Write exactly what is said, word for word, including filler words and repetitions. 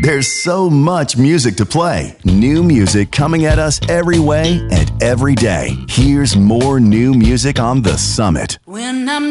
There's so much music to play. New music coming at us every way and every day. Here's more new music on The Summit. When I'm